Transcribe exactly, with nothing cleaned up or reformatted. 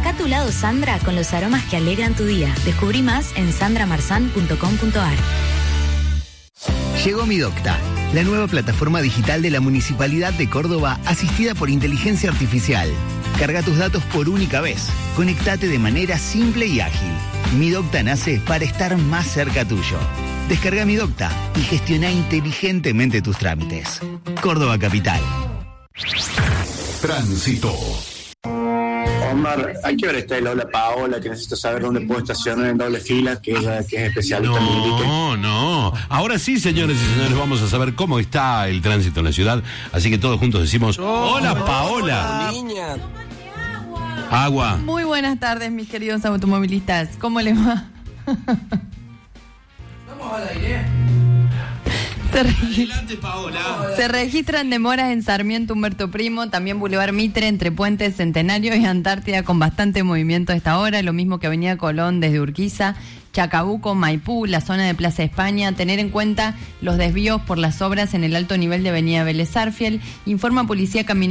Sacá tu lado Sandra con los aromas que alegran tu día. Descubrí más en sandra marzán punto com punto a r. Llegó Mi Docta, la nueva plataforma digital de la Municipalidad de Córdoba asistida por inteligencia artificial. Carga tus datos por única vez. Conectate de manera simple y ágil. Mi Docta nace para estar más cerca tuyo. Descarga Mi Docta y gestiona inteligentemente tus trámites. Córdoba Capital. Tránsito. Omar, hay que ver esta de Lola Paola, que necesito saber dónde puedo estacionar en doble fila, que ella que es especialista en milique. No, no. Ahora sí, señores y señores, vamos a saber cómo está el tránsito en la ciudad. Así que todos juntos decimos, hola, Paola. Niña. Agua. Muy buenas tardes, mis queridos automovilistas. ¿Cómo les va? Estamos al aire. Se, regi- Adelante, Paola. se registran demoras en Sarmiento Humberto Primo, también Boulevard Mitre entre Puente Centenario y Antártida con bastante movimiento a esta hora, lo mismo que Avenida Colón desde Urquiza, Chacabuco, Maipú, la zona de Plaza España. Tener en cuenta los desvíos por las obras en el alto nivel de Avenida Vélez Sarsfield. Informa Policía Caminera